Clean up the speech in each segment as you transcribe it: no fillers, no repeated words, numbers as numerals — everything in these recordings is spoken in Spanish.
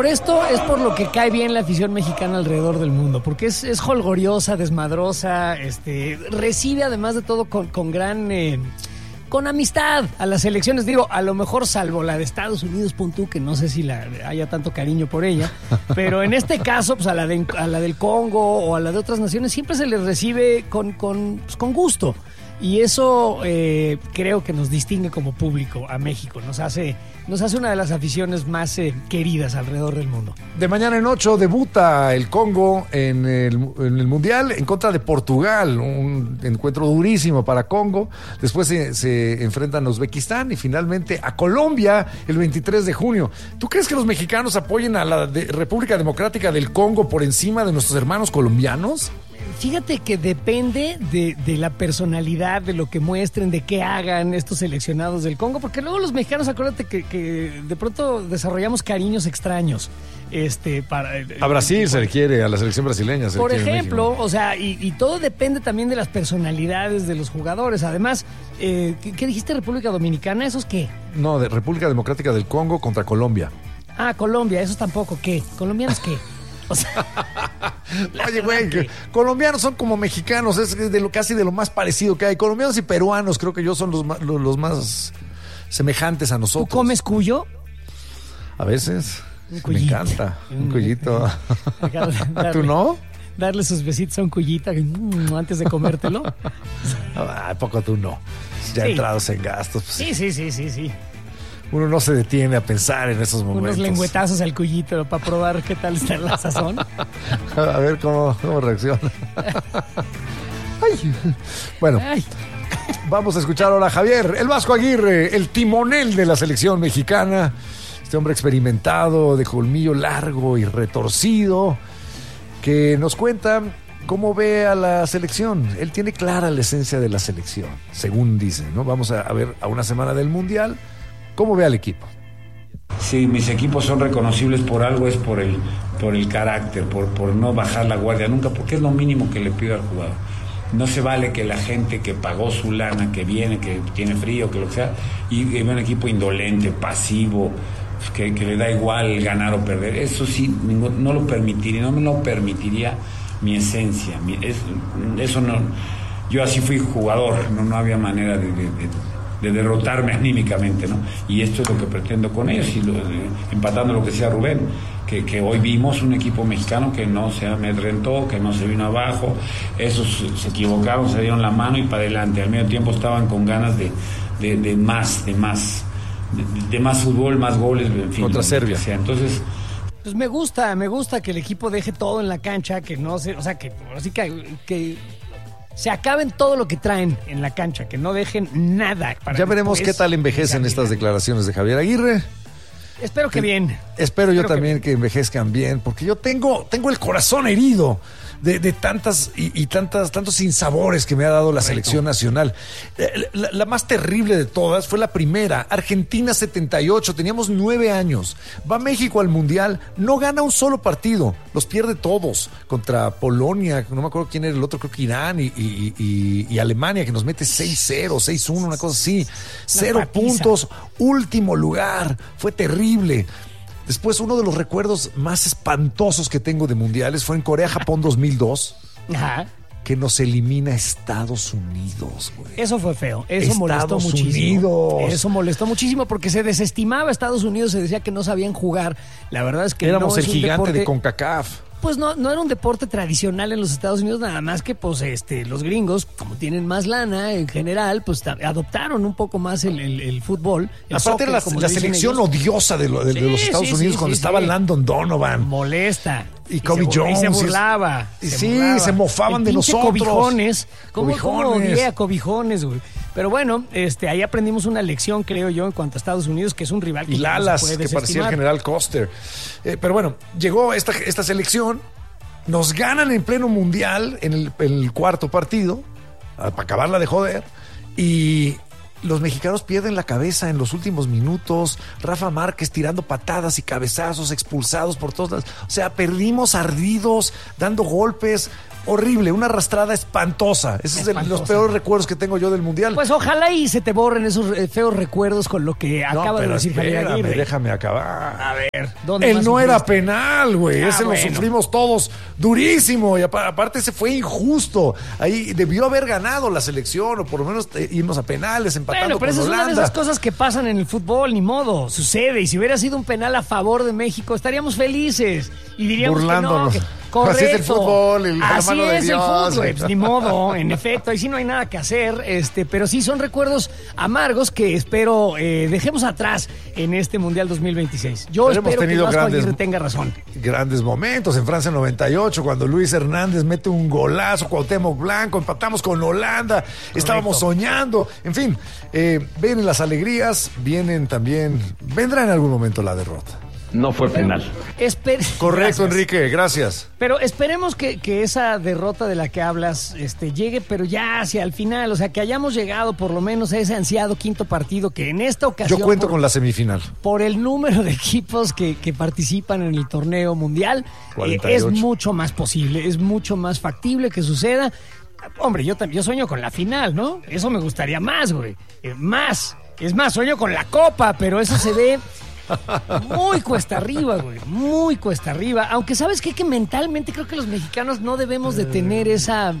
por esto es por lo que cae bien la afición mexicana alrededor del mundo, porque es jolgoriosa, desmadrosa, recibe además de todo con gran... con amistad a las elecciones, digo, a lo mejor salvo la de Estados Unidos, pon tú, que no sé si haya tanto cariño por ella, pero en este caso, pues a la del Congo o a la de otras naciones, siempre se les recibe con gusto. Y eso creo que nos distingue como público a México, nos hace una de las aficiones más queridas alrededor del mundo. De mañana en 8 debuta el Congo en el Mundial en contra de Portugal, un encuentro durísimo para Congo. Después se enfrentan a Uzbekistán y finalmente a Colombia el 23 de junio. ¿Tú crees que los mexicanos apoyen a la República Democrática del Congo por encima de nuestros hermanos colombianos? Fíjate que depende de la personalidad, de lo que muestren, de qué hagan estos seleccionados del Congo, porque luego los mexicanos, acuérdate que de pronto desarrollamos cariños extraños. A Brasil se le quiere, a la selección brasileña se le quiere. Por ejemplo, o sea, y todo depende también de las personalidades de los jugadores. Además, ¿qué dijiste, República Dominicana? ¿Esos qué? No, de República Democrática del Congo contra Colombia. Ah, Colombia, esos tampoco, ¿qué? ¿Colombianos qué? O sea, oye, güey, colombianos son como mexicanos, es casi de lo más parecido que hay. Colombianos y peruanos creo que son los más semejantes a nosotros. ¿Tú comes cuyo? A veces. Me encanta. Un cuyito. ¿Tú no? Darle sus besitos a un cuyito antes de comértelo. ¿A poco tú no? Ya sí. Entrados en gastos. Pues, sí. Uno no se detiene a pensar en esos momentos. Unos lengüetazos al cuyito para probar qué tal está la sazón. A ver cómo reacciona. Ay. Bueno, vamos a escuchar ahora a Javier, el Vasco Aguirre, el timonel de la selección mexicana. Este hombre experimentado, de colmillo largo y retorcido, que nos cuenta cómo ve a la selección. Él tiene clara la esencia de la selección, según dice, ¿no? Vamos a ver a una semana del Mundial. ¿Cómo ve al equipo? Sí, mis equipos son reconocibles por algo, es por el carácter, por no bajar la guardia nunca, porque es lo mínimo que le pido al jugador. No se vale que la gente que pagó su lana, que viene, que tiene frío, que lo que sea, y ve un equipo indolente, pasivo, que le da igual ganar o perder. Eso sí, no lo permitiría, no me lo permitiría mi esencia. Eso no. Yo así fui jugador, no había manera de derrotarme anímicamente, ¿no? Y esto es lo que pretendo con ellos, empatando lo que sea Rubén, que hoy vimos un equipo mexicano que no se amedrentó, que no se vino abajo, esos se equivocaron, se dieron la mano y para adelante. Al mismo tiempo estaban con ganas de más fútbol, más goles, en fin. Contra Serbia. Sea. Entonces, pues me gusta que el equipo deje todo en la cancha, que no se, o sea, que así que se acaben todo lo que traen en la cancha, que no dejen nada. Ya veremos qué tal envejecen estas declaraciones de Javier Aguirre. Espero que bien. Espero yo también que envejezcan bien, porque yo tengo el corazón herido de tantos sinsabores que me ha dado la selección nacional. La más terrible de todas fue la primera, Argentina 78, teníamos 9 años. Va México al Mundial, no gana un solo partido, los pierde todos. Contra Polonia, no me acuerdo quién era el otro, creo que Irán y Alemania, que nos mete 6-0, 6-1, una cosa así. 0 puntos, último lugar, fue terrible. Después, uno de los recuerdos más espantosos que tengo de mundiales fue en Corea-Japón 2002. Ajá. Que nos elimina Estados Unidos, güey. Eso fue feo. Eso molestó muchísimo. Eso molestó muchísimo porque se desestimaba a Estados Unidos, se decía que no sabían jugar. La verdad es que éramos no el gigante de CONCACAF. Pues no era un deporte tradicional en los Estados Unidos, nada más que pues los gringos, como tienen más lana en general, pues adoptaron un poco más el fútbol. Aparte era la selección odiosa de los Estados Unidos cuando estaba Landon Donovan. Molesta. Y Kobe Jones. Y se burlaba. Se mofaban de nosotros. Cobijones. ¿Cómo odié a cobijones, güey? Pero bueno, ahí aprendimos una lección, creo yo, en cuanto a Estados Unidos, que es un rival que y Lalas, que parecía el general Coster. Pero bueno, llegó esta selección, nos ganan en pleno mundial en el cuarto partido, para acabarla de joder, y los mexicanos pierden la cabeza en los últimos minutos. Rafa Márquez tirando patadas y cabezazos, expulsados por todos lados. O sea, perdimos ardidos, dando golpes. horrible, una arrastrada espantosa. Ese es de los peores recuerdos que tengo yo del Mundial. Pues ojalá y se te borren esos feos recuerdos con lo que acaba de decir Javier Aguirre. Déjame acabar. A ver, ¿dónde Él más no sufriste? era penal, güey. Ese bueno. lo sufrimos todos durísimo. Y aparte ese fue injusto. Ahí debió haber ganado la selección o por lo menos irnos a penales empatando Bueno, pero con esa es una de Holanda. esas cosas que pasan en el fútbol, ni modo, sucede. Y si hubiera sido un penal a favor de México, estaríamos felices y diríamos Burlándonos. que no, correcto. Así es el fútbol, la Así mano de es Dios. el fútbol, güey, pues, ni modo, en efecto, ahí sí no hay nada que hacer, pero sí son recuerdos amargos que espero dejemos atrás en este Mundial 2026. Yo Pero hemos espero que tenido Vasco Aguirre tenga razón. Grandes momentos en Francia 98, cuando Luis Hernández mete un golazo, Cuauhtémoc Blanco, empatamos con Holanda, estábamos soñando, en fin, vienen las alegrías, vendrá en algún momento la derrota. No fue penal. Correcto, Gracias. Enrique, gracias. Pero esperemos que esa derrota de la que hablas llegue, pero ya hacia el final, o sea, que hayamos llegado por lo menos a ese ansiado quinto partido que en esta ocasión... Yo cuento con la semifinal. Por el número de equipos que participan en el torneo mundial, 48. es mucho más posible, es mucho más factible que suceda. Hombre, yo sueño con la final, ¿no? Eso me gustaría más, güey. Más. Es más, sueño con la copa, pero eso se ve... muy cuesta arriba, güey, muy cuesta arriba. Aunque sabes qué? Que mentalmente creo que los mexicanos no debemos de tener esa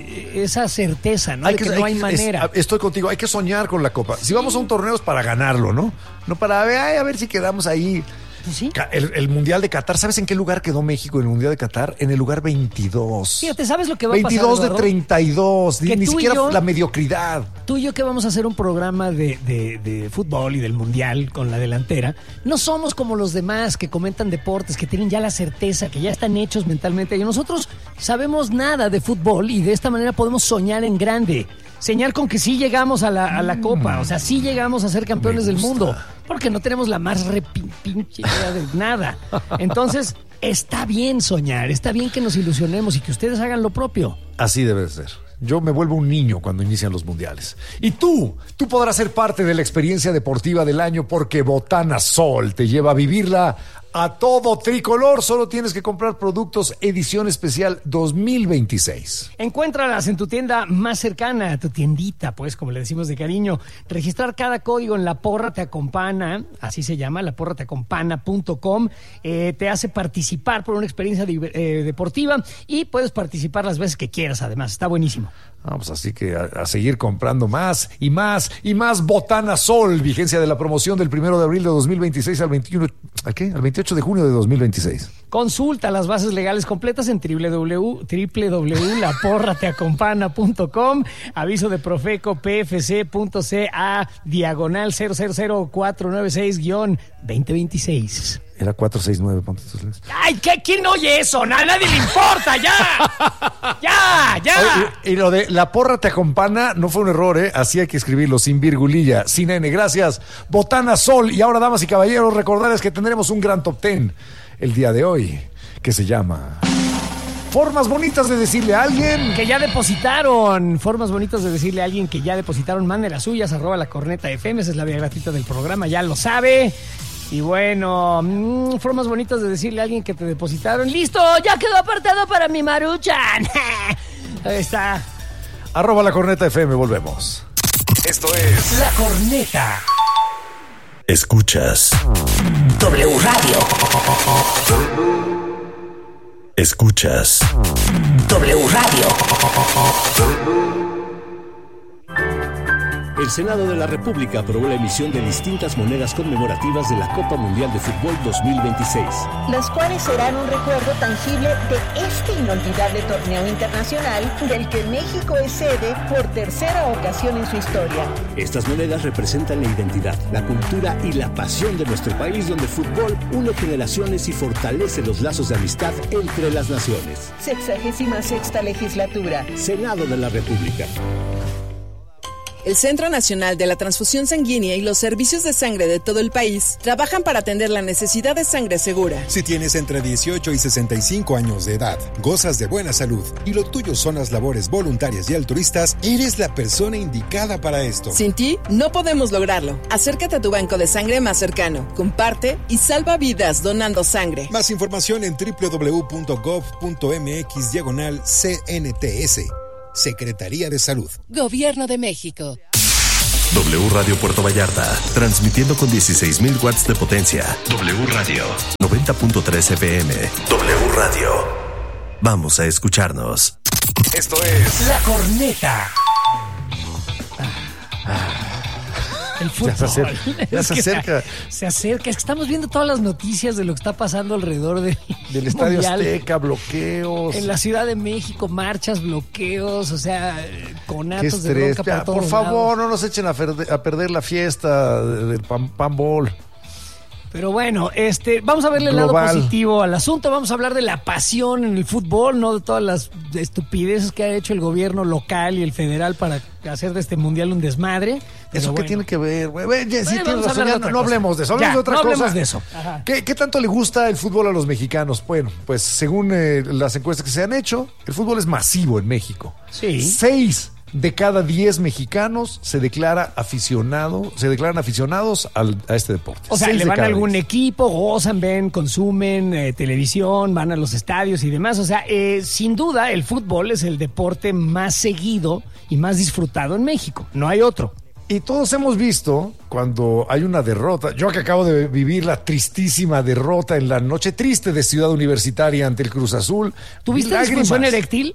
certeza, ¿no? De que no hay manera. Estoy contigo, hay que soñar con la Copa. Si vamos a un torneo es para ganarlo, ¿no? No para a ver si quedamos ahí. ¿Sí? El Mundial de Qatar, ¿sabes en qué lugar quedó México en el Mundial de Qatar? En el lugar 22. Fíjate, ¿sabes lo que va a pasar, 22 de Eduardo? 32, Que ni tú y siquiera yo- la mediocridad. Tú y yo que vamos a hacer un programa de fútbol y del mundial con la delantera, no somos como los demás que comentan deportes, que tienen ya la certeza, que ya están hechos mentalmente. Y nosotros sabemos nada de fútbol y de esta manera podemos soñar en grande. Soñar con que sí llegamos a la Copa, o sea, sí llegamos a ser campeones del mundo, porque no tenemos la más pinche idea de nada. Entonces, está bien soñar, está bien que nos ilusionemos y que ustedes hagan lo propio. Así debe ser. Yo me vuelvo un niño cuando inician los mundiales. Y tú podrás ser parte de la experiencia deportiva del año porque Botana Sol te lleva a vivirla a todo tricolor. Solo tienes que comprar productos edición especial 2026. Encuéntralas en tu tienda más cercana, a tu tiendita, pues, como le decimos de cariño. Registrar cada código en La Porra Te Acompana, así se llama, laporrateacompana.com, te hace participar por una experiencia deportiva y puedes participar las veces que quieras, además. Está buenísimo. Vamos, así que a seguir comprando más y más y más Botana Sol. Vigencia de la promoción del 1 de abril de 2026 al 21, ¿a qué? Al 28 de junio de 2026. Consulta las bases legales completas en www.laporrateacompana.com. Aviso de Profeco PFC.ca diagonal 000496-2026. Era 469, ponte tus lentes. ¡Ay! ¿Quién oye eso? A nadie le importa, ya. ¡Ya! Oye, y lo de La Porra Te Acompana no fue un error, ¿eh? Así hay que escribirlo, sin virgulilla, sin N. Gracias, Botana Sol. Y ahora, damas y caballeros, recordarles que tendremos un gran top 10 el día de hoy, que se llama Formas bonitas de decirle a alguien Que ya depositaron. Formas bonitas de decirle a alguien que ya depositaron. Manden las suyas, @lacorneta.fm. Esa es la vía gratuita del programa, ya lo sabe. Y bueno, formas bonitas de decirle a alguien que te depositaron. ¡Listo! ¡Ya quedó apartado para mi Maruchan! Ahí está. @lacorneta.fm, volvemos. Esto es La Corneta. Escuchas. W Radio. Escuchas. W Radio. El Senado de la República aprobó la emisión de distintas monedas conmemorativas de la Copa Mundial de Fútbol 2026. Las cuales serán un recuerdo tangible de este inolvidable torneo internacional del que México es sede por tercera ocasión en su historia. Estas monedas representan la identidad, la cultura y la pasión de nuestro país, donde el fútbol une generaciones y fortalece los lazos de amistad entre las naciones. 66ª legislatura. Senado de la República. El Centro Nacional de la Transfusión Sanguínea y los servicios de sangre de todo el país trabajan para atender la necesidad de sangre segura. Si tienes entre 18 y 65 años de edad, gozas de buena salud y lo tuyo son las labores voluntarias y altruistas, eres la persona indicada para esto. Sin ti, no podemos lograrlo. Acércate a tu banco de sangre más cercano, comparte y salva vidas donando sangre. Más información en www.gov.mx/CNTS. Secretaría de Salud. Gobierno de México. W Radio Puerto Vallarta, transmitiendo con 16,000 watts de potencia. W Radio 90.3 FM. W Radio. Vamos a escucharnos. Esto es La Corneta. El fútbol. Ya se acerca. Se acerca. Es que estamos viendo todas las noticias de lo que está pasando alrededor del Estadio Mundial. Azteca, bloqueos. En la Ciudad de México, marchas, bloqueos, o sea, Qué conatos de estrés. bronca por todos Por favor, lados. no nos echen a perder la fiesta del Panball. Pero bueno, vamos a verle el lado Global. positivo al asunto. Vamos a hablar de la pasión en el fútbol, no de todas las estupideces que ha hecho el gobierno local y el federal para hacer de este mundial un desmadre. Pero ¿Eso qué bueno. tiene que ver, güey? Sí, Bueno, tienes vamos a razón, hablar de ya otra no cosa. hablemos de eso, Ya, hablemos de otra no cosa. hablemos de eso. Ajá. ¿Qué tanto le gusta el fútbol a los mexicanos? Bueno, pues según las encuestas que se han hecho, el fútbol es masivo en México. Sí. 6 de cada 10 mexicanos se declaran aficionados a este deporte. O sea, 6 le de van a cada algún 10. equipo, gozan, ven, consumen televisión, van a los estadios y demás. O sea, sin duda el fútbol es el deporte más seguido y más disfrutado en México. No hay otro. Y todos hemos visto cuando hay una derrota. Yo que acabo de vivir la tristísima derrota en la noche triste de Ciudad Universitaria ante el Cruz Azul. ¿Tuviste Lágrimas. disfunción eréctil?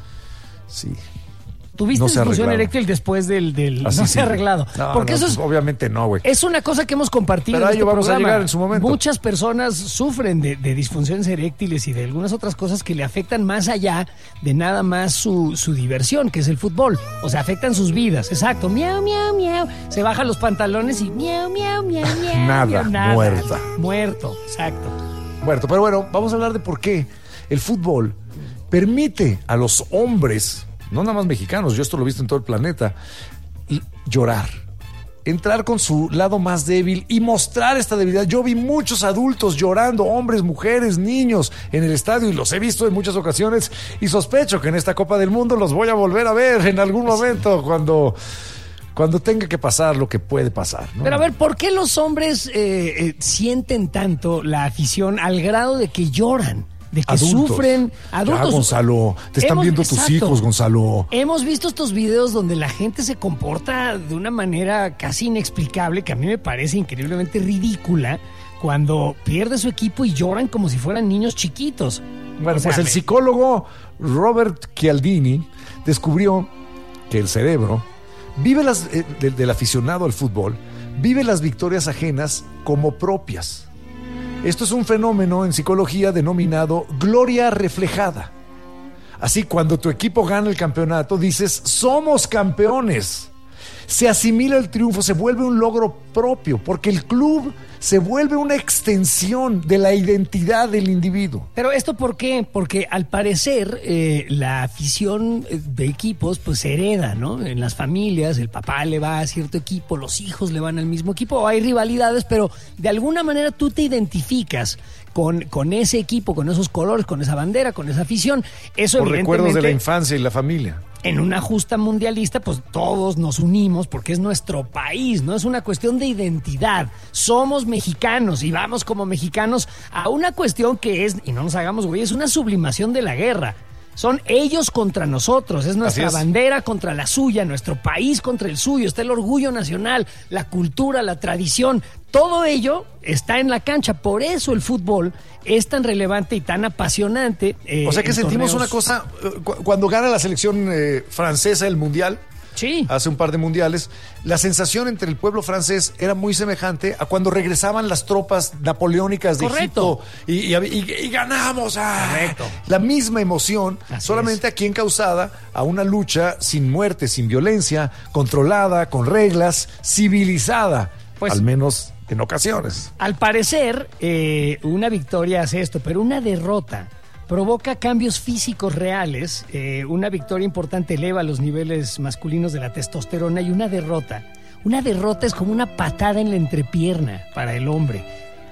Sí. ¿Tuviste No se ha disfunción arreglado. eréctil después del Así no sí. se ha arreglado? No, Porque no, eso es, pues, obviamente no, güey. es una cosa que hemos compartido Pero en a este ello vamos a programa. llegar en su momento. Muchas personas sufren de disfunciones eréctiles y de algunas otras cosas que le afectan más allá de nada más su diversión, que es el fútbol. O sea, afectan sus vidas. Exacto. Miau, miau, miau. Se bajan los pantalones y miau, miau, miau, miau. Nada, miau, muerta. Muerto, exacto. Muerto. Pero bueno, vamos a hablar de por qué el fútbol permite a los hombres, no nada más mexicanos, yo esto lo he visto en todo el planeta, llorar, entrar con su lado más débil y mostrar esta debilidad. Yo vi muchos adultos llorando, hombres, mujeres, niños en el estadio y los he visto en muchas ocasiones y sospecho que en esta Copa del Mundo los voy a volver a ver en algún momento cuando tenga que pasar lo que puede pasar, ¿no? Pero a ver, ¿por qué los hombres sienten tanto la afición al grado de que lloran? De que Adultos. sufren. Adultos. Ya, Gonzalo, te están viendo tus exacto. hijos, Gonzalo. Hemos visto estos videos donde la gente se comporta de una manera casi inexplicable, que a mí me parece increíblemente ridícula, cuando pierde su equipo y lloran como si fueran niños chiquitos. Bueno, O sea, pues el psicólogo Robert Cialdini descubrió que el cerebro vive del aficionado al fútbol, vive las victorias ajenas como propias. Esto es un fenómeno en psicología denominado gloria reflejada. Así, cuando tu equipo gana el campeonato, dices, somos campeones. Se asimila el triunfo, se vuelve un logro propio, porque el club se vuelve una extensión de la identidad del individuo. Pero ¿esto por qué? Porque al parecer la afición de equipos pues se hereda, ¿no? En las familias el papá le va a cierto equipo, los hijos le van al mismo equipo, hay rivalidades, pero de alguna manera tú te identificas con ese equipo, con esos colores, con esa bandera, con esa afición. Eso Por recuerdos de la evidentemente, infancia y la familia. en una justa mundialista, pues todos nos unimos porque es nuestro país, ¿no? Es una cuestión de identidad. Somos mexicanos y vamos como mexicanos a una cuestión que es, y no nos hagamos güey, es una sublimación de la guerra. Son ellos contra nosotros, es nuestra Así es. bandera contra la suya, nuestro país contra el suyo, está el orgullo nacional, la cultura, la tradición, todo ello está en la cancha, por eso el fútbol es tan relevante y tan apasionante. O sea que en sentimos torneos. una cosa, cuando gana la selección francesa el mundial, Sí. hace un par de mundiales, la sensación entre el pueblo francés era muy semejante a cuando regresaban las tropas napoleónicas de Correcto. Egipto y ganamos. Correcto. La misma emoción, Así solamente aquí encausada a una lucha sin muerte, sin violencia, controlada, con reglas, civilizada, Pues- al menos en ocasiones. Al parecer, una victoria hace esto, pero una derrota provoca cambios físicos reales. Una victoria importante eleva los niveles masculinos de la testosterona y una derrota es como una patada en la entrepierna para el hombre.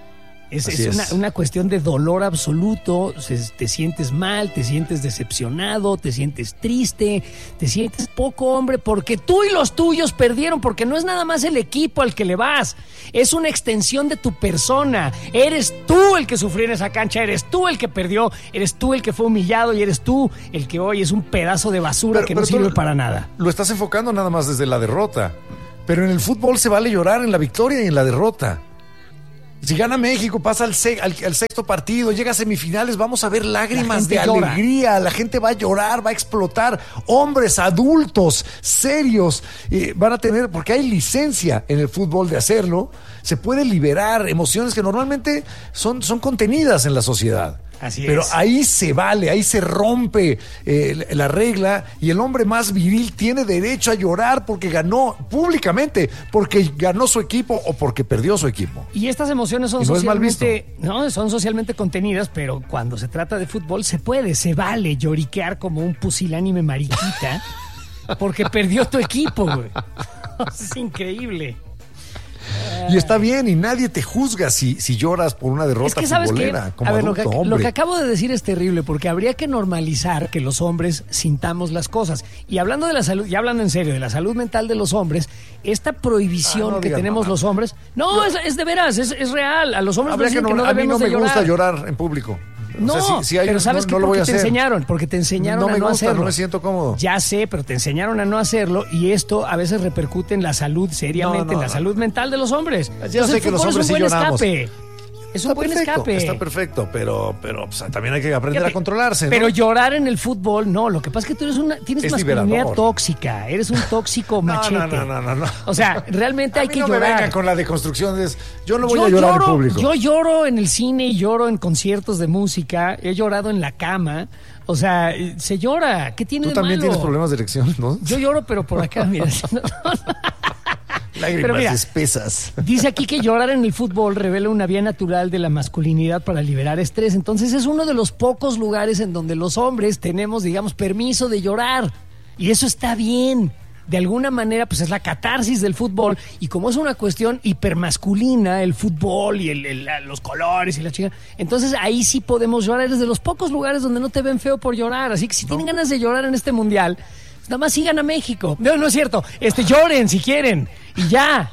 Es una cuestión de dolor absoluto. Te sientes mal, te sientes decepcionado, te sientes triste, te sientes poco hombre porque tú y los tuyos perdieron, porque no es nada más el equipo al que le vas, es una extensión de tu persona. Eres tú el que sufrió en esa cancha, eres tú el que perdió, eres tú el que fue humillado y eres tú el que hoy es un pedazo de basura que no sirve para nada. Lo estás enfocando nada más desde la derrota, pero en el fútbol se vale llorar en la victoria y en la derrota. Si gana México, pasa al sexto partido, llega a semifinales, vamos a ver lágrimas de alegría, la gente va a llorar, va a explotar, hombres, adultos, serios, van a tener, porque hay licencia en el fútbol de hacerlo, se puede liberar emociones que normalmente son contenidas en la sociedad. Así pero es. Ahí se vale, ahí se rompe la regla y el hombre más viril tiene derecho a llorar porque ganó públicamente, porque ganó su equipo o porque perdió su equipo. Y estas emociones son son socialmente contenidas, pero cuando se trata de fútbol se vale lloriquear como un pusilánime mariquita porque perdió tu equipo, güey. Es increíble. Y está bien, y nadie te juzga si lloras por una derrota. Es que sabes futbolera, como adulto, lo que acabo de decir es terrible, porque habría que normalizar que los hombres sintamos las cosas. Y hablando de la salud, y hablando en serio de la salud mental de los hombres, esta prohibición que tenemos los hombres, es de veras, es real. A los hombres nos dicen que no debemos de llorar. A mí no me gusta llorar en público. No, o sea, pero ¿sabes qué? Porque te enseñaron a no hacerlo. No me siento cómodo. Ya sé, pero te enseñaron a no hacerlo y esto a veces repercute en la salud, seriamente, en la salud mental de los hombres. Yo sé que los hombres sí lloramos. Es un buen escape. Está perfecto, pero pues, también hay que aprender a controlarse, ¿no? Pero llorar en el fútbol, no. Lo que pasa es que tú tienes masculinidad tóxica. Eres un tóxico machete. No. O sea, realmente hay que llorar. No me vengan con la deconstrucción. Yo no voy a llorar en público. Yo lloro en el cine, lloro en conciertos de música, he llorado en la cama. O sea, se llora. ¿Qué tiene de malo? Tú también tienes problemas de erección, ¿no? Yo lloro, pero por acá, mira. Lágrimas espesas. Dice aquí que llorar en el fútbol revela una vía natural de la masculinidad para liberar estrés. Entonces es uno de los pocos lugares en donde los hombres tenemos, digamos, permiso de llorar. Y eso está bien. De alguna manera, pues es la catarsis del fútbol. Y como es una cuestión hipermasculina, el fútbol y los colores y la chica, entonces ahí sí podemos llorar. Es de los pocos lugares donde no te ven feo por llorar. Así que si tienen ganas de llorar en este mundial, nada más sigan a México. No es cierto. Lloren si quieren. Y ya.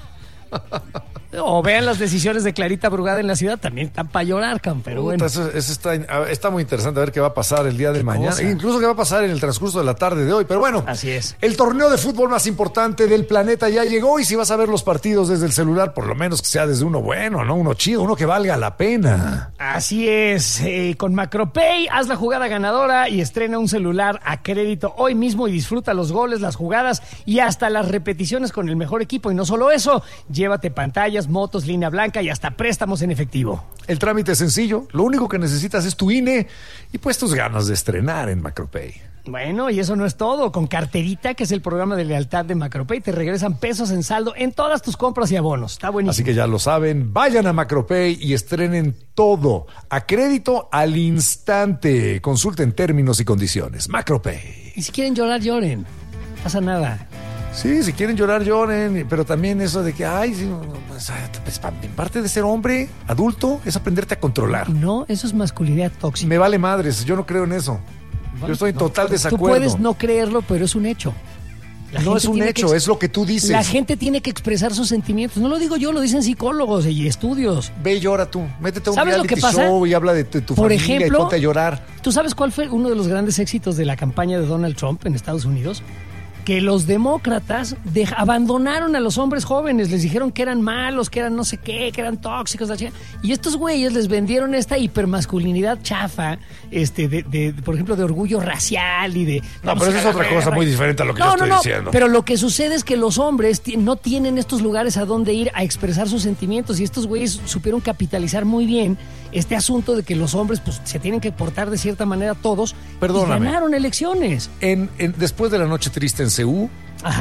O vean las decisiones de Clarita Brugada en la ciudad, también están para llorar, pero bueno. Eso está muy interesante a ver qué va a pasar el día de mañana. Incluso qué va a pasar en el transcurso de la tarde de hoy. Pero bueno, así es. El torneo de fútbol más importante del planeta ya llegó. Y si vas a ver los partidos desde el celular, por lo menos que sea desde uno bueno, ¿no? Uno chido, uno que valga la pena. Así es. Con Macropay, haz la jugada ganadora y estrena un celular a crédito hoy mismo y disfruta los goles, las jugadas y hasta las repeticiones con el mejor equipo. Y no solo eso, llévate pantallas, motos, línea blanca y hasta préstamos en efectivo. El trámite es sencillo, lo único que necesitas es tu INE y pues tus ganas de estrenar en Macropay. Bueno, y eso no es todo. Con Carterita, que es el programa de lealtad de Macropay, te regresan pesos en saldo en todas tus compras y abonos. Está buenísimo. Así que ya lo saben, vayan a Macropay y estrenen todo a crédito al instante. Consulten términos y condiciones. Macropay. Y si quieren llorar, lloren. No pasa nada. Sí, si quieren llorar, lloren, pero también eso de que, pues, parte de ser hombre adulto es aprenderte a controlar. No, eso es masculinidad tóxica. Me vale madres, yo no creo en eso. Yo estoy en total desacuerdo. Tú puedes no creerlo, pero es un hecho. No es un hecho, es lo que tú dices. La gente tiene que expresar sus sentimientos. No lo digo yo, lo dicen psicólogos y estudios. Ve y llora tú. Métete a un reality show y habla de tu familia, ejemplo, y ponte a llorar. ¿Tú sabes cuál fue uno de los grandes éxitos de la campaña de Donald Trump en Estados Unidos? Que los demócratas abandonaron a los hombres jóvenes, les dijeron que eran malos, que eran no sé qué, que eran tóxicos, y estos güeyes les vendieron esta hipermasculinidad chafa, por ejemplo, de orgullo racial y de... No, pero eso es otra cosa muy diferente a lo que yo estoy diciendo. Pero lo que sucede es que los hombres no tienen estos lugares a donde ir a expresar sus sentimientos, y estos güeyes supieron capitalizar muy bien este asunto de que los hombres pues se tienen que portar de cierta manera todos. Perdóname. Y ganaron elecciones. Después de la noche triste en CU, ajá,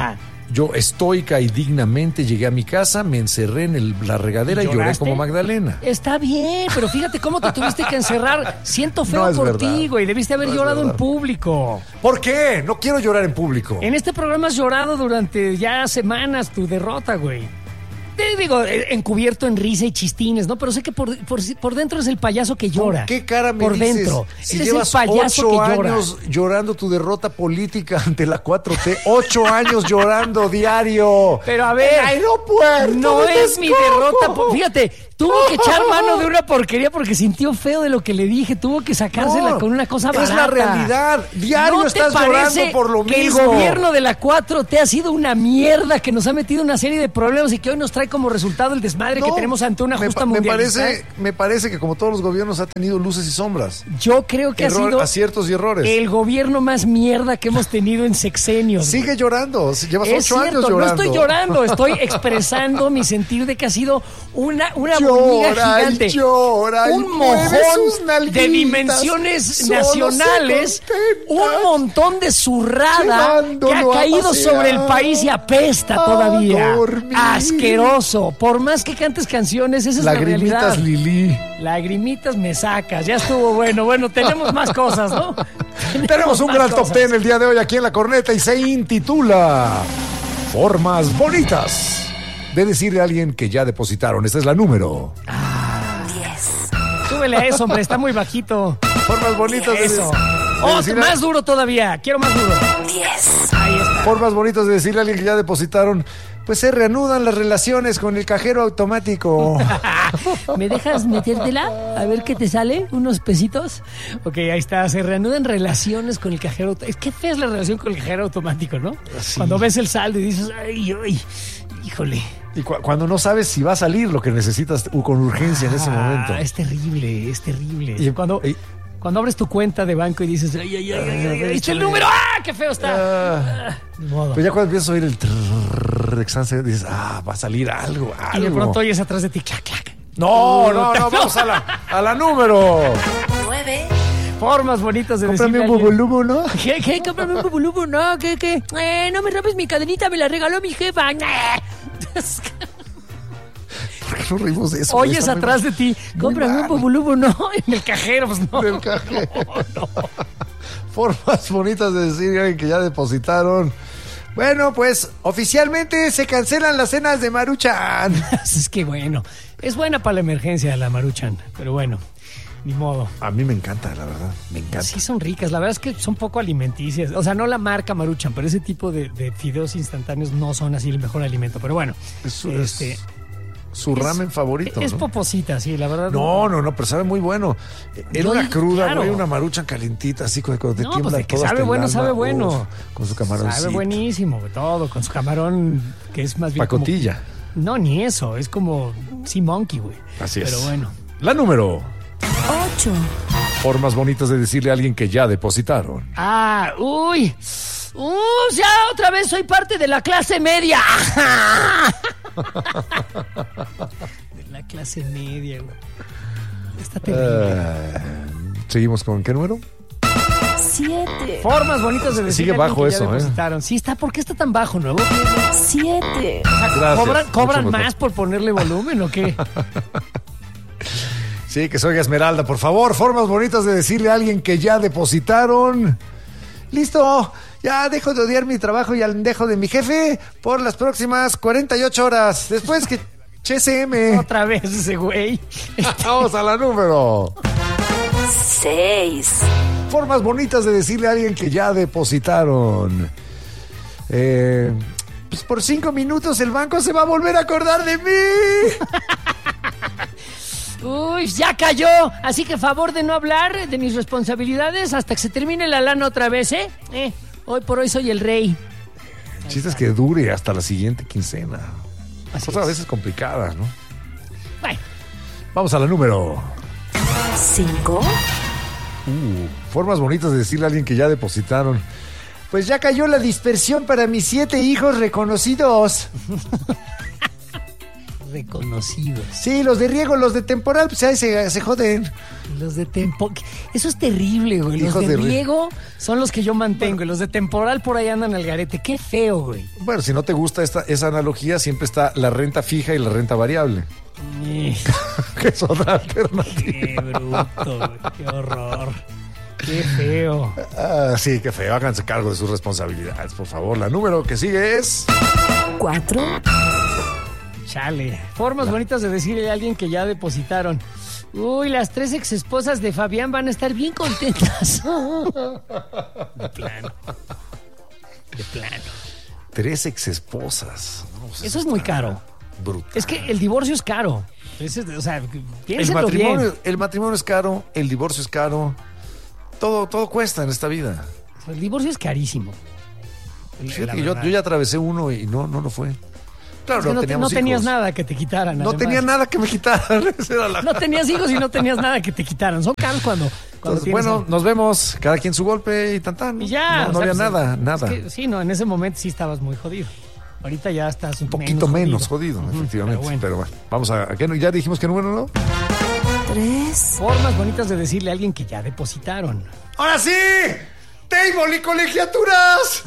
Yo estoica y dignamente llegué a mi casa, me encerré en la regadera y lloré como Magdalena. Está bien, pero fíjate cómo te tuviste que encerrar. Siento feo por verdad. ti, güey. Debiste haber llorado en público. ¿Por qué? No quiero llorar en público. En este programa has llorado durante ya semanas tu derrota, güey. Te digo, encubierto en risa y chistines, ¿no? Pero sé que por dentro es el payaso que llora. ¿Con qué cara me por dices? Dentro. Si Eres llevas el payaso 8 que llora. años llorando tu derrota política ante la 4T, 8 años llorando diario. Pero a ver, ¡el aeropuerto! no de es mi Texcoco! derrota. Fíjate, tuvo que echar mano de una porquería porque sintió feo de lo que le dije. Tuvo que sacársela No, con una cosa barata. es la realidad. Diario ¿No te estás parece llorando por lo que mismo? el gobierno de la 4T ha sido una mierda, que nos ha metido una serie de problemas y que hoy nos trae como resultado el desmadre que tenemos ante una justa mundialista? Me parece que como todos los gobiernos ha tenido luces y sombras. Yo creo que ha sido aciertos y errores. el gobierno más mierda que hemos tenido en sexenios. Sigue llorando, llevas 8 Es cierto, años llorando. No estoy llorando, estoy expresando mi sentir de que ha sido una hormiga gigante. Un mojón de dimensiones nacionales, un montón de zurrada que ha caído sobre el país y apesta todavía. Asqueroso. Por más que cantes canciones, esa es la realidad. Lagrimitas Lili. Lagrimitas me sacas. Ya estuvo bueno. Bueno, tenemos más cosas, ¿no? Tenemos un gran top 10 el día de hoy aquí en La Corneta y se intitula Formas Bonitas de decirle a alguien que ya depositaron. Esta es la número 10. Súbele a eso, hombre. Está muy bajito. Formas bonitas de Eso. decirle Más duro todavía. Quiero más duro. 10. Ahí está. Formas bonitas de decirle a alguien que ya depositaron. Pues se reanudan las relaciones con el cajero automático. ¿Me dejas metértela? A ver qué te sale, unos pesitos. Ok, ahí está. Se reanudan relaciones con el cajero automático. Es que fea es la relación con el cajero automático, ¿no? Sí. Cuando ves el saldo y dices, ay, híjole. Y cuando no sabes si va a salir lo que necesitas con urgencia en ese momento. Es terrible, es terrible. Y- Cuando abres tu cuenta de banco y dices, ay, ahí está el número, ¡ah, qué feo está! Ni modo. Pues ya cuando empiezas a oír el trrr de Exanse, dices, va a salir algo. Y de pronto oyes atrás de ti, clac, clac. No, vamos a la número. 9. Formas bonitas de Cómprame decirle un a alguien. bubulubu, ¿no? ¿Qué? Cómprame un bubulubu, ¿no? ¿Qué? No me robes mi cadenita, me la regaló mi jefa. ¿Por qué no reímos de eso? Oyes Está muy atrás mal. de ti, cómprame un bubulubu, ¿no? En el cajero, pues no. Del cajero. Formas bonitas de decir a alguien que ya depositaron. Bueno, pues oficialmente se cancelan las cenas de Maruchan. Es que bueno, es buena para la emergencia la Maruchan, pero bueno, ni modo. A mí me encanta, la verdad. Me encanta. Sí son ricas, la verdad es que son poco alimenticias. O sea, no la marca Maruchan, pero ese tipo de fideos instantáneos no son así el mejor alimento. Pero bueno, Es su ramen favorito. es ¿no? poposita, sí, la verdad. No, pero sabe muy bueno. Era Yo una digo, cruda, claro. güey, una Maruchan calentita, así cuando te No, tiembla pues de que todo sabe hasta el bueno, alma. sabe bueno. Uf, con su camaroncito. Sabe buenísimo, todo, con su camarón, que es más bien Pacotilla. como... No, ni eso, es como Sea Monkey, güey. Así es. Pero bueno. La número. 8. Formas bonitas de decirle a alguien que ya depositaron. Ya otra vez soy parte de la clase media. De la clase media, güey. Está terrible. Seguimos con ¿qué número? 7. Formas bonitas de decir Sigue bajo eso, depositaron. Sí, está. ¿Por qué está tan bajo, nuevo? 7. Gracias. ¿Cobran Mucho más mejor. por ponerle volumen o qué? Sí, que se oiga Esmeralda, por favor. Formas bonitas de decirle a alguien que ya depositaron. Listo. Ya dejo de odiar mi trabajo y al dejo de mi jefe por las próximas 48 horas. Después que HSM. Otra vez ese güey. Vamos a la número. 6. Formas bonitas de decirle a alguien que ya depositaron. Pues por 5 minutos el banco se va a volver a acordar de mí. Ya cayó. Así que favor de no hablar de mis responsabilidades hasta que se termine la lana otra vez, ¿eh? Hoy por hoy soy el rey. El chiste es que dure hasta la siguiente quincena. Así Cosa a es. veces complicada, ¿no? Bueno, Vamos a la número. 5. Formas bonitas de decirle a alguien que ya depositaron. Pues ya cayó la dispersión para mis 7 hijos reconocidos. reconocidos. Sí, los de riego, los de temporal, pues ahí se joden. Los de eso es terrible, güey. Los de riego son los que yo mantengo. Y los de temporal por ahí andan al garete. Qué feo, güey. Bueno, si no te gusta esa analogía, siempre está la renta fija y la renta variable. Que es otra alternativa. Qué bruto, güey. Qué horror. Qué feo. Sí, qué feo. Háganse cargo de sus responsabilidades, por favor. La número que sigue es 4. Chale. Formas bonitas de decirle a alguien que ya depositaron. Uy, las 3 exesposas de Fabián van a estar bien contentas. De plano. 3 exesposas. No, pues eso es muy caro. Brutal. Es que el divorcio es caro. O sea, piénselo bien. El matrimonio es caro, el divorcio es caro. Todo cuesta en esta vida. El divorcio es carísimo. Fíjate que yo ya atravesé uno y no lo fue. Claro, es que no tenías nada que te quitaran. No tenía nada que me quitaran. No tenías hijos y no tenías nada que te quitaran. Son caros cuando entonces, bueno, nos vemos. Cada quien su golpe y tan. Y ya. No había nada. Es que, sí, no, en ese momento sí estabas muy jodido. Ahorita ya estás un poquito menos jodido, efectivamente. Pero bueno, vamos a ¿qué? Ya dijimos que número, ¿no? 3. Formas bonitas de decirle a alguien que ya depositaron. ¡Ahora sí! ¡Table y colegiaturas!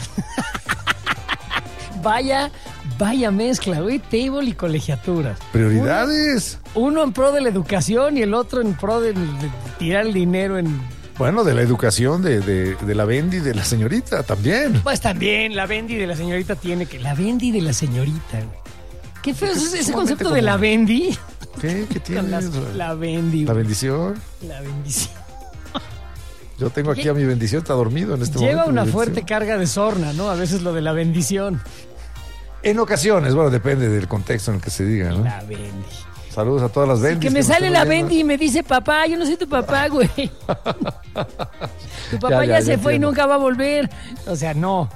Vaya mezcla, güey. Table y colegiaturas. Prioridades. Uno en pro de la educación y el otro en pro de tirar el dinero en... Bueno, de la educación de la Bendy de la señorita también. Pues también, la Bendy de la señorita tiene que... La Bendy de la señorita, güey. Qué feo es ese concepto de la Bendy. ¿Qué tiene? La Bendy. ¿La bendición? La bendición. Yo tengo aquí a mi bendición, está dormido en este momento. Lleva una fuerte carga de sorna, ¿no? A veces lo de la bendición. En ocasiones, bueno, depende del contexto en el que se diga, ¿no? La Bendy. Saludos a todas las Bendys. Que me sale la Bendy y me dice papá, yo no soy tu papá, güey. Tu papá ya se fue y nunca va a volver. O sea, no.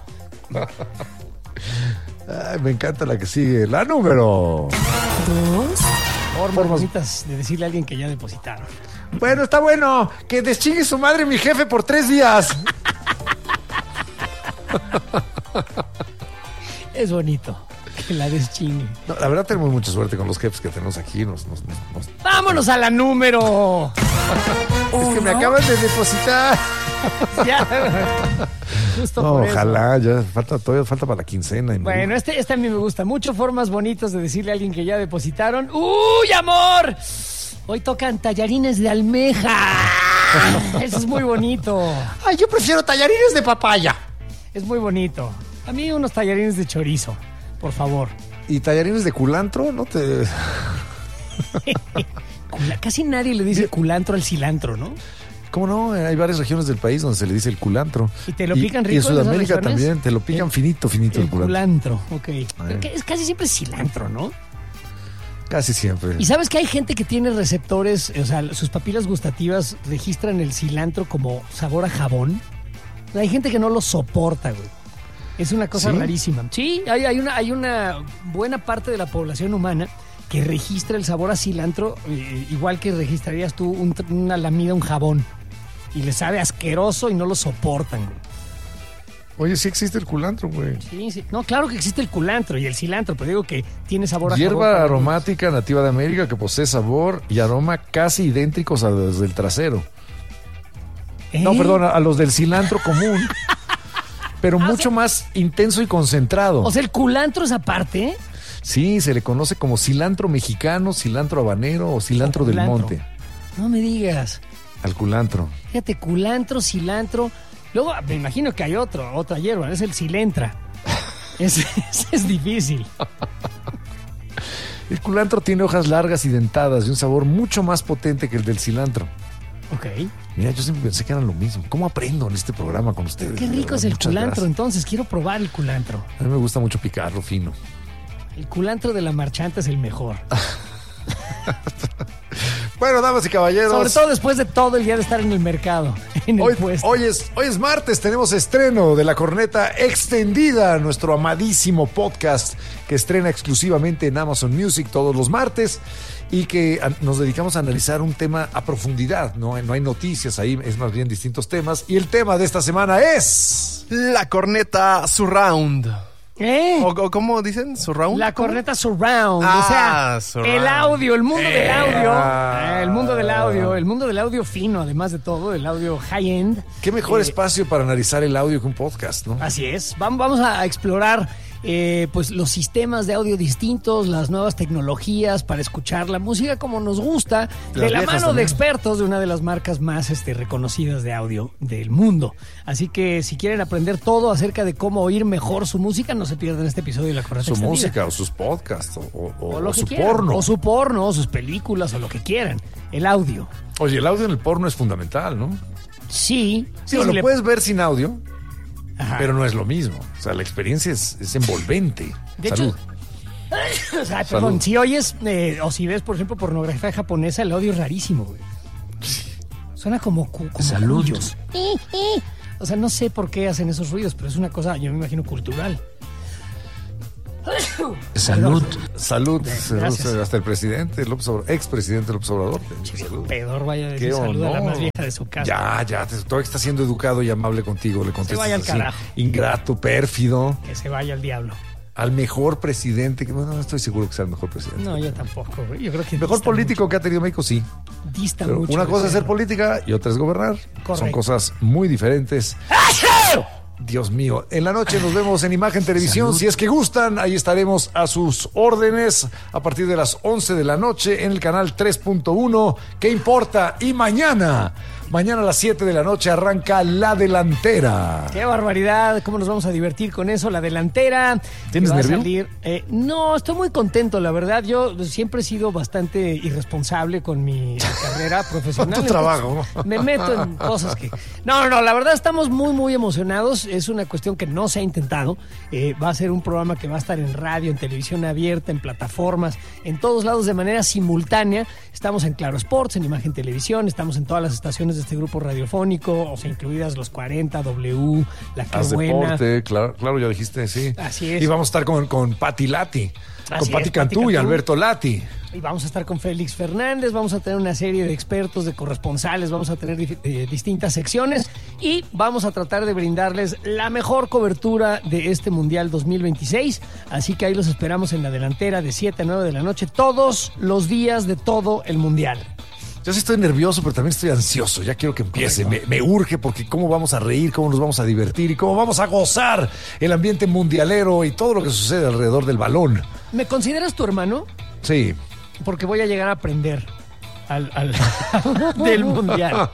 Ay, me encanta la que sigue. La número 2. Formas bonitas de decirle a alguien que ya depositaron. Bueno, está bueno. Que deschingue su madre mi jefe por 3 días. Es bonito que la deschingue. No, la verdad tenemos mucha suerte con los jefes que tenemos aquí. ¡Vámonos a la número! Es que me acaban de depositar. Ya. Justo no, por ojalá, eso. todavía falta para la quincena. Bueno, este a mí me gusta mucho. Formas bonitas de decirle a alguien que ya depositaron. ¡Uy, amor! Hoy tocan tallarines de almeja. Eso es muy bonito. Ay, yo prefiero tallarines de papaya. Es muy bonito. A mí unos tallarines de chorizo, por favor. ¿Y tallarines de culantro? No te... Casi nadie le dice culantro al cilantro, ¿no? ¿Cómo no? Hay varias regiones del país donde se le dice el culantro. ¿Y te lo pican rico? Y en Sudamérica también, te lo pican finito el culantro. Ok. Es casi siempre cilantro, ¿no? Casi siempre. ¿Y sabes que hay gente que tiene receptores, o sea, sus papilas gustativas registran el cilantro como sabor a jabón? Hay gente que no lo soporta, güey. Es una cosa rarísima. Sí, hay una buena parte de la población humana que registra el sabor a cilantro igual que registrarías tú una lamida, un jabón. Y le sabe asqueroso y no lo soportan, güey. Oye, sí existe el culantro, güey. Sí. No, claro que existe el culantro y el cilantro, pero digo que tiene sabor a hierba jabón. aromática nativa de América que posee sabor y aroma casi idénticos a los del trasero. No, perdón, a los del cilantro común. Pero mucho más intenso y concentrado. O sea, ¿el culantro es aparte? Sí, se le conoce como cilantro mexicano, cilantro habanero o cilantro del monte. No me digas. Al culantro. Fíjate, culantro, cilantro. Luego me imagino que hay otra hierba, es el cilentra. Es difícil. El culantro tiene hojas largas y dentadas y un sabor mucho más potente que el del cilantro. Ok. Mira, yo siempre pensé que eran lo mismo. ¿Cómo aprendo en este programa con ustedes? Qué rico es el culantro, entonces. Quiero probar el culantro. A mí me gusta mucho picarlo fino. El culantro de la marchanta es el mejor. Bueno, damas y caballeros. Sobre todo después de todo el día de estar en el mercado. Hoy es martes, tenemos estreno de La Corneta Extendida, nuestro amadísimo podcast que estrena exclusivamente en Amazon Music todos los martes y que nos dedicamos a analizar un tema a profundidad. No hay noticias ahí, es más bien distintos temas. Y el tema de esta semana es... La Corneta Surround. ¿O cómo dicen? ¿Surround? La corneta surround. O sea, surround. El audio, el mundo del audio. El mundo del audio. El mundo del audio fino, además de todo, el audio high-end. Qué mejor espacio para analizar el audio que un podcast, ¿no? Así es. Vamos a explorar pues los sistemas de audio distintos, las nuevas tecnologías para escuchar la música como nos gusta, de la mano también. de expertos de una de las marcas más reconocidas de audio del mundo. Así que si quieren aprender todo acerca de cómo oír mejor su música, no se pierdan este episodio de La Corneta Su Extendida. música, o sus podcasts, o lo que su quieran, porno. o su porno, o sus películas, o lo que quieran. El audio. Oye, el audio en el porno es fundamental, ¿no? Sí. Sí, lo puedes ver sin audio, Ajá. pero no es lo mismo. O sea, la experiencia es envolvente. De Salud. hecho, o sea, perdón, si oyes o si ves, por ejemplo, pornografía japonesa, el audio es rarísimo, güey. Suena como Salud. cuyos. O sea, no sé por qué hacen esos ruidos, pero es una cosa, yo me imagino, cultural. Salud. Salud. Gracias. Hasta el presidente López Obrador, expresidente López Obrador. Salud. Pedor vaya a decir Qué salud a la honor. más vieja de su casa. Ya, todavía está siendo educado y amable contigo. Le contestas vaya al así, carajo. ingrato, pérfido, Que se vaya al diablo. al mejor presidente, que bueno, no estoy seguro que sea el mejor presidente. No, yo tampoco, güey. Yo creo que El mejor dista político que ha tenido México, sí. mucho, dista Pero mucho una de cosa es ser serlo. política y otra es gobernar. Correcto. Son cosas muy diferentes. Dios mío, en la noche nos vemos en Imagen Televisión. Salud. Si es que gustan, ahí estaremos a sus órdenes a partir de las 11 de la noche en el canal 3.1. ¿Qué importa? Y mañana a las 7 de la noche arranca La Delantera. Qué barbaridad, cómo nos vamos a divertir con eso, La Delantera. ¿Tienes que va a nervio? salir. No, estoy muy contento, la verdad. Yo siempre he sido bastante irresponsable con mi carrera profesional. Con tu trabajo. Me meto en cosas que... No, la verdad estamos muy, muy emocionados. Es una cuestión que no se ha intentado. Va a ser un programa que va a estar en radio, en televisión abierta, en plataformas, en todos lados de manera simultánea. Estamos en Claro Sports, en Imagen Televisión, estamos en todas las estaciones de este grupo radiofónico, o sea, incluidas los 40, W, La Que Haz Buena. deporte, claro, ya dijiste, sí. Así es. Y vamos a estar con Pati Lati, con Así Pati es, Cantú Pati y Cantú. Alberto Lati. Y vamos a estar con Félix Fernández, vamos a tener una serie de expertos, de corresponsales, vamos a tener distintas secciones y vamos a tratar de brindarles la mejor cobertura de este Mundial 2026. Así que ahí los esperamos en La Delantera de 7 a 9 de la noche, todos los días de todo el Mundial. Yo sí estoy nervioso, pero también estoy ansioso. Ya quiero que empiece. Me urge porque cómo vamos a reír, cómo nos vamos a divertir y cómo vamos a gozar el ambiente mundialero y todo lo que sucede alrededor del balón. ¿Me consideras tu hermano? Sí. Porque voy a llegar a aprender del Mundial.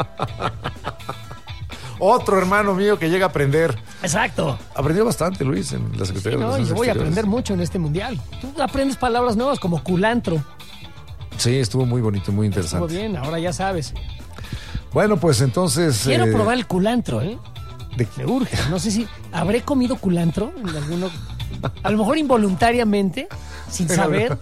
Otro hermano mío que llega a aprender. Exacto. Aprendió bastante, Luis, en la Secretaría de No, Relaciones yo voy a Exteriores. aprender mucho en este Mundial. Tú aprendes palabras nuevas como culantro. Sí, estuvo muy bonito, muy Estuvo interesante. bien, ahora ya sabes. Bueno, pues entonces... Quiero probar el culantro, ¿eh? de- Me urge. No sé si habré comido culantro en alguno. A lo mejor involuntariamente, sin saber.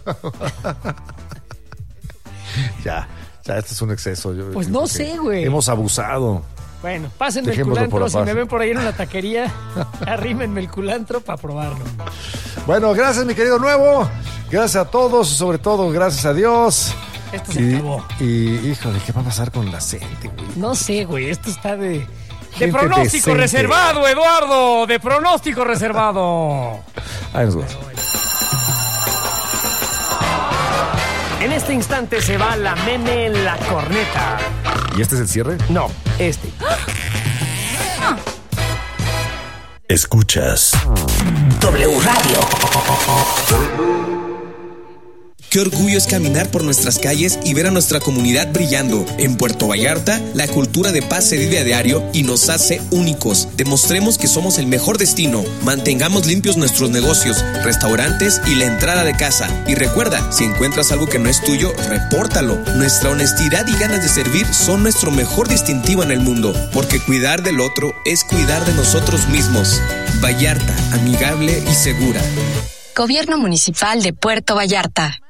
Ya, esto es un exceso. Yo Pues creo no que sé, güey. Hemos abusado. Bueno, pásenme el Dejémoslo por culantro. Si aparte. me ven por ahí en una taquería, arrímenme el culantro para probarlo. Bueno, gracias, mi querido Nuevo. Gracias a todos, sobre todo, gracias a Dios. Esto se acabó. Y, híjole, ¿qué va a pasar con la gente, güey? No sé, güey. Esto está de Gente pronóstico decente. reservado, Eduardo. De pronóstico reservado. Ahí nos vemos. En este instante se va la meme en la corneta. ¿Y este es el cierre? No, este. Escuchas W Radio. Qué orgullo es caminar por nuestras calles y ver a nuestra comunidad brillando. En Puerto Vallarta, la cultura de paz se vive a diario y nos hace únicos. Demostremos que somos el mejor destino. Mantengamos limpios nuestros negocios, restaurantes y la entrada de casa. Y recuerda, si encuentras algo que no es tuyo, repórtalo. Nuestra honestidad y ganas de servir son nuestro mejor distintivo en el mundo, porque cuidar del otro es cuidar de nosotros mismos. Vallarta, amigable y segura. Gobierno Municipal de Puerto Vallarta.